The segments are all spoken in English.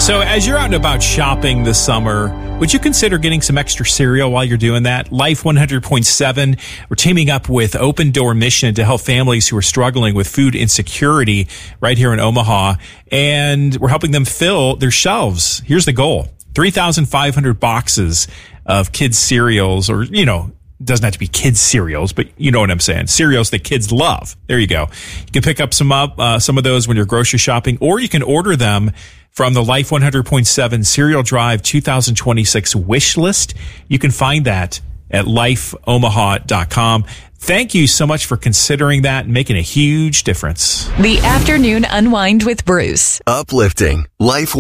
So as you're out and about shopping this summer, would you consider getting some extra cereal while you're doing that? Life 100.7, we're teaming up with Open Door Mission to help families who are struggling with food insecurity right here in Omaha. And we're helping them fill their shelves. Here's the goal. 3,500 boxes of kids' cereals, or, you know, it doesn't have to be kids' cereals, but you know what I'm saying. Cereals that kids love. There you go. You can pick up some of those when you're grocery shopping, or you can order them from the Life 100.7 Cereal Drive 2026 wish list. You can find that at lifeomaha.com. Thank you so much for considering that and making a huge difference. The Afternoon Unwind with Bruce. Uplifting. Life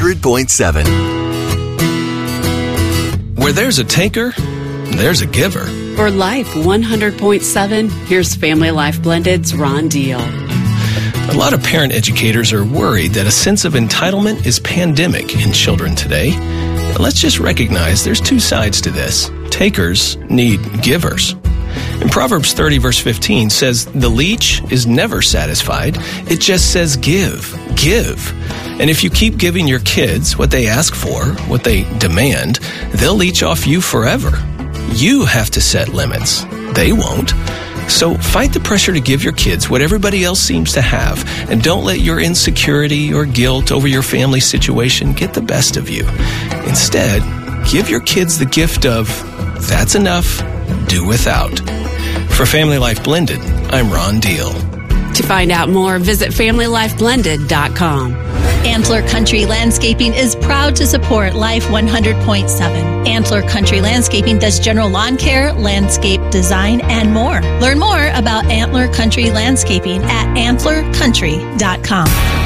100.7. Where there's a taker, there's a giver. For Life 100.7, here's Family Life Blended's Ron Deal. A lot of parent educators are worried that a sense of entitlement is pandemic in children today. Let's just recognize there's two sides to this. Takers need givers. And Proverbs 30 verse 15 says, the leech is never satisfied. It just says give, give. And if you keep giving your kids what they ask for, what they demand, they'll leech off you forever. You have to set limits. They won't. So fight the pressure to give your kids what everybody else seems to have, and don't let your insecurity or guilt over your family situation get the best of you. Instead, give your kids the gift of, that's enough, do without. For Family Life Blended, I'm Ron Deal. To find out more, visit FamilyLifeBlended.com. Antler Country Landscaping is proud to support Life 100.7. Antler Country Landscaping does general lawn care, landscape design, and more. Learn more about Antler Country Landscaping at antlercountry.com.